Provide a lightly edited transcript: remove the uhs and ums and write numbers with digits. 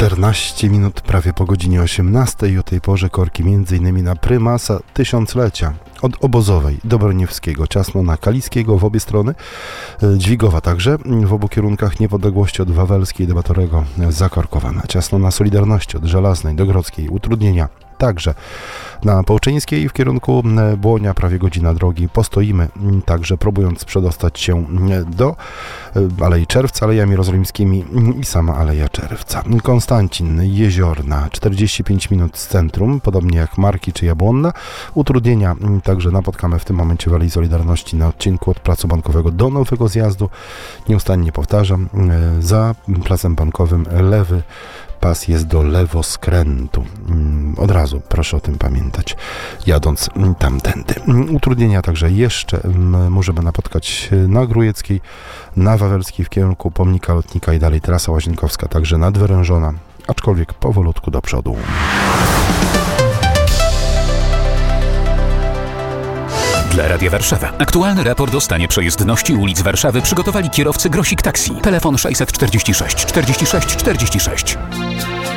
14 minut prawie po godzinie 18 i o tej porze korki m.in. na Prymasa Tysiąclecia. Od Obozowej do Broniewskiego, ciasno na Kaliskiego w obie strony, Dźwigowa także, w obu kierunkach Niepodległości od Wawelskiej do Batorego zakorkowana, ciasno na Solidarności od Żelaznej do Grodzkiej, utrudnienia także na Połczyńskiej w kierunku Błonia, prawie godzina drogi. Postoimy także, próbując przedostać się do Alei Czerwca, Alejami Jerozolimskimi i sama Aleja Czerwca. Konstancin, Jeziorna, 45 minut z centrum, podobnie jak Marki czy Jabłonna. Utrudnienia także napotkamy w tym momencie w Alei Solidarności na odcinku od Placu Bankowego do Nowego Zjazdu. Nieustannie powtarzam, za Placem Bankowym lewy pas jest do lewoskrętu. Od razu proszę o tym pamiętać, jadąc tamtędy. Utrudnienia także jeszcze możemy napotkać na Grójeckiej, na Wawelskiej w kierunku Pomnika Lotnika i dalej trasa Łazienkowska, także nadwyrężona, aczkolwiek powolutku do przodu. Dla Radia Warszawa. Aktualny raport o stanie przejezdności ulic Warszawy przygotowali kierowcy Grosik Taxi. Telefon 646 46 46.